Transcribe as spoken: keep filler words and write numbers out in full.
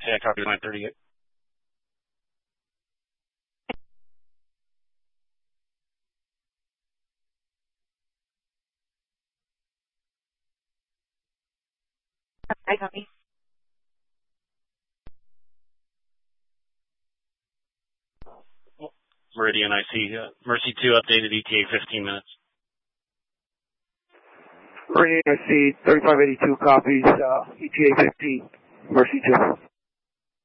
Yeah, copy nine thirty-eight. I copy. Meridian, I see. Uh, Mercy two updated E T A fifteen minutes. Meridian, I see thirty-five eighty-two copies, uh, E T A fifteen, Mercy two.